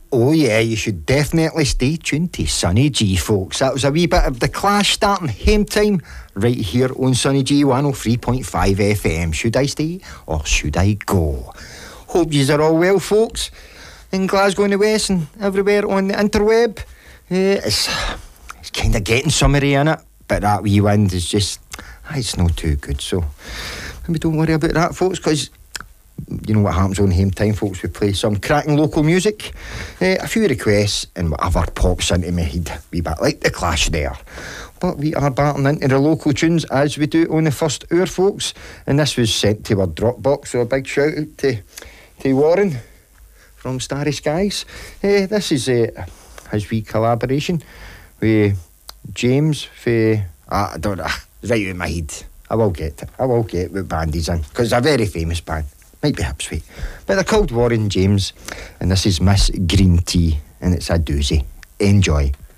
Oh yeah, you should definitely stay tuned to Sunny G, folks. That was a wee bit of The Clash starting Hame Time right here on Sunny G 103.5 FM. Should I stay or should I go? Hope yous are all well, folks, in Glasgow and the West and everywhere on the interweb. It's kind of getting summery in it, but that wee wind is just, it's not too good, so maybe don't worry about that, folks, because you know what happens on Hame Time, folks. We play some cracking local music, a few requests, and whatever pops into my head, a wee bit like The Clash there. But we are battling into the local tunes as we do on the first hour, folks, and this was sent to our Dropbox, so a big shout out to Warren from Starry Skies. This is his wee collaboration with James for, I don't know, right out of my head. I will get what band he's in, because it's a very famous band. Might be Hipsway, but they're called Warren James, and this is Miss Green Tea, and it's a doozy. Enjoy.